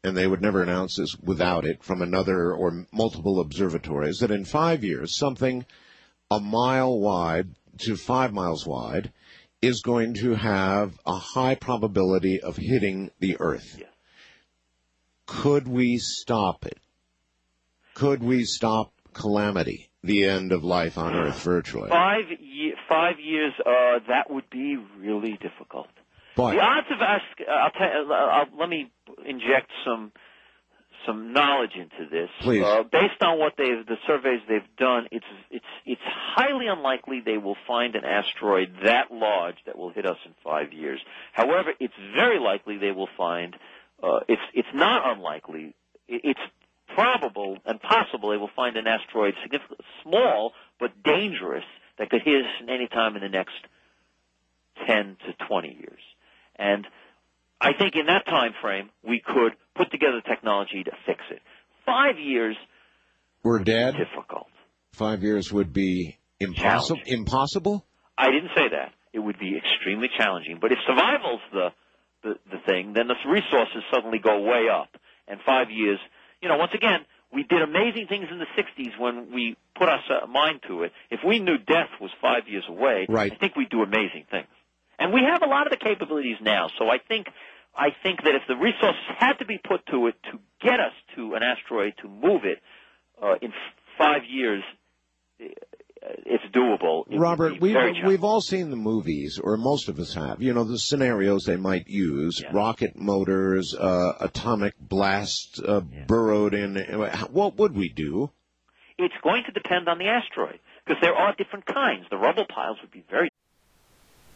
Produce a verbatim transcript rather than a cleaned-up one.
and they would never announce this without it from another or multiple observatories, that in five years, something a mile wide to five miles wide is going to have a high probability of hitting the Earth. Yeah. Could we stop it? Could we stop calamity, the end of life on Earth virtually? Five, ye- five years, uh, that would be really difficult. But the odds of us, I'll tell, I'll, let me inject some some knowledge into this. Please. Uh, based on what they've, the surveys they've done, it's it's it's highly unlikely they will find an asteroid that large that will hit us in five years. However, it's very likely they will find. Uh, it's it's not unlikely. It's probable and possible they will find an asteroid significantly small but dangerous that could hit us any time in the next ten to twenty years. And I think in that time frame we could put together technology to fix it. Five years, we're dead. Difficult. Five years would be impossible. Impossible. I didn't say that. It would be extremely challenging. But if survival's the the, the thing, then the resources suddenly go way up. And five years, you know, once again, we did amazing things in the sixties when we put our mind to it. If we knew death was five years away, right. I think we'd do amazing things. And we have a lot of the capabilities now. So I think I think that if the resources had to be put to it to get us to an asteroid, to move it, uh, in f- five years, it's doable. It Robert, we've, we've we've all seen the movies, or most of us have, you know, the scenarios they might use, yeah. rocket motors, uh, atomic blast uh, yeah. burrowed in. What would we do? It's going to depend on the asteroid, because there are different kinds. The rubble piles would be very